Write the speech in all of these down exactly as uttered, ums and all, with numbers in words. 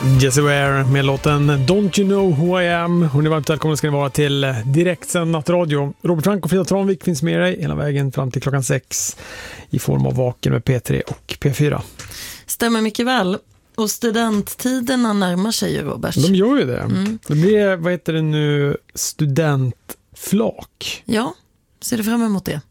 Jessie Ware med låten Don't You Know Who I Am. Hon är varmt välkommen ska ni vara till direktsänd nattradio. Robert Frank och Frida Tranvik finns med dig hela vägen fram till klockan sex i form av Vaken med P tre och P fyra. Stämmer mycket väl. Och studenttiderna närmar sig ju, Robert. De gör ju det. Mm. Det blir, vad heter det nu, studentflak. Ja, ser du fram emot det?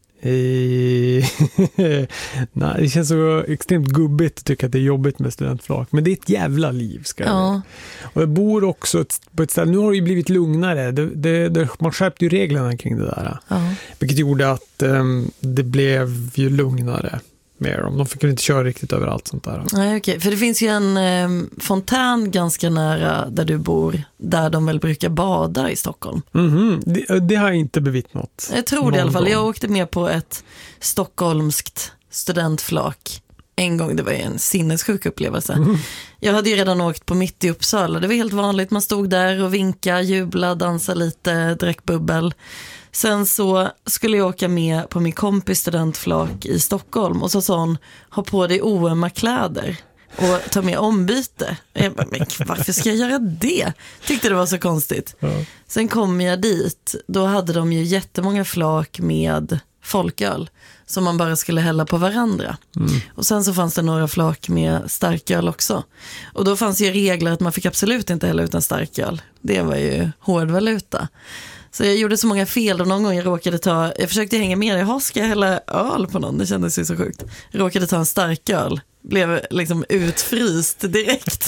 Nej, det känns så extremt gubbigt att tycka att det är jobbigt med studentflak. Men det är ett jävla liv, ska jag ja. Och jag bor också ett, på ett ställe. Nu har det ju blivit lugnare. Det, det, det, man skärpte ju reglerna kring det där. Ja. Vilket gjorde att um, det blev ju lugnare med dem. De fick ju inte köra riktigt över allt sånt där. Nej, okej. För det finns ju en eh, fontän ganska nära där du bor, där de väl brukar bada i Stockholm. Mm-hmm. det, det har jag inte bevittnat. Jag tror det i alla fall. Jag åkte med på ett stockholmskt studentflak en gång. Det var ju en sinnessjuk upplevelse. Mm. Jag hade ju redan åkt på mitt i Uppsala. Det var helt vanligt. Man stod där och vinka, jubla, dansa lite, drack bubbel. Sen så skulle jag åka med på min kompis studentflak i Stockholm och så sa hon, ha på dig oömma kläder och ta med ombyte. Jag bara, men varför ska jag göra det? Tyckte det var så konstigt. Ja. Sen kom jag dit, då hade de ju jättemånga flak med folköl som man bara skulle hälla på varandra. Mm. Och sen så fanns det några flak med starköl också. Och då fanns ju regler att man fick absolut inte hälla utan starköl. Det var ju hård valuta. Så jag gjorde så många fel och någon gång jag råkade ta, jag försökte hänga med, jag ska jag hälla öl på någon, det kändes ju så sjukt. Jag råkade ta en stark öl, blev liksom utfryst direkt.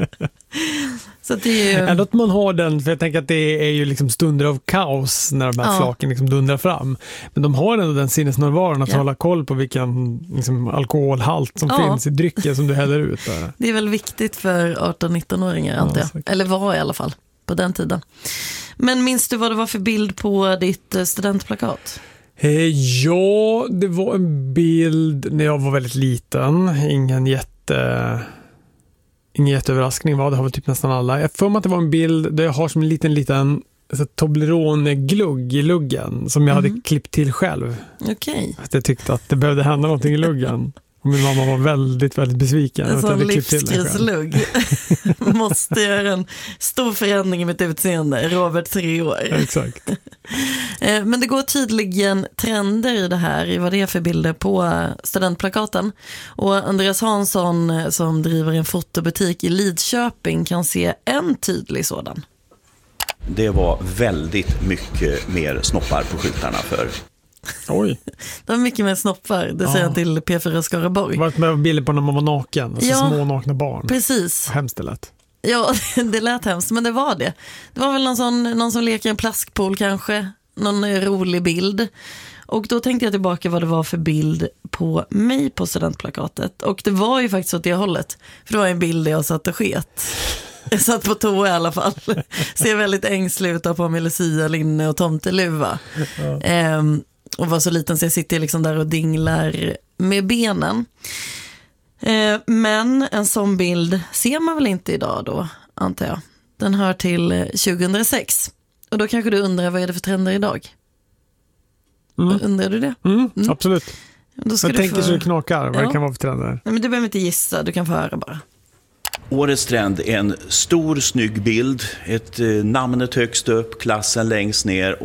Så det är ju... Ändå att man har den, för jag tänker att det är ju liksom stunder av kaos när de här ja. flaken liksom dundrar fram. Men de har ändå den sinnesnärvaron att ja. hålla koll på vilken liksom, alkoholhalt som ja. finns i drycken som du häller ut där. Det är väl viktigt för arton-nitton-åringar antar jag. Ja, eller var i alla fall på den tiden. Men minns du vad det var för bild på ditt studentplakat? Eh, ja, det var en bild när jag var väldigt liten. Ingen jätte... Ingen jätteöverraskning var det, har väl typ nästan alla. Jag får mig att det var en bild där jag har som en liten, liten Toblerone-glugg i luggen som jag mm. hade klippt till själv. Okej. Okay. Att jag tyckte att det behövde hända någonting i luggen. Och min mamma var väldigt, väldigt besviken. En sån livskrislugg. Måste göra en stor förändring i mitt utseende. Robert, tre år. Exakt. Men det går tydligen trender i det här, i vad det är för bilder på studentplakaten. Och Andreas Hansson som driver en fotobutik i Lidköping kan se en tydlig sådan. Det var väldigt mycket mer snoppar på skyltarna för. Oj. Det var mycket mer snoppar, det säger han till P fyra Skaraborg. Varit med bilder på när man var naken, alltså ja, små nakna barn. Precis. Hemskt det lät. Ja, det lät hemskt, men det var det. Det var väl någon, sån, någon som leker en plaskpool kanske, någon rolig bild. Och då tänkte jag tillbaka vad det var för bild på mig på studentplakatet. Och det var ju faktiskt åt det hållet, för det var en bild där jag satt och sket. Jag satt på toa i alla fall. Ser väldigt ängslig ut av på med Lucia, linne och tomteluva. Ja. Ehm, och var så liten så jag sitter liksom där och dinglar med benen. Ehm, men en sån bild ser man väl inte idag då, antar jag. Den hör till tjugohundrasex. Och då kanske du undrar, vad är det för trender idag? Mm. Undrar du det? Mm, mm. Absolut. Då ska jag du tänker få... så det knakar. Vad ja. det kan vara för trender? Nej, men du behöver inte gissa, du kan få höra bara. Årets trend är en stor snygg bild, ett eh, namnet högst upp, klassen längst ner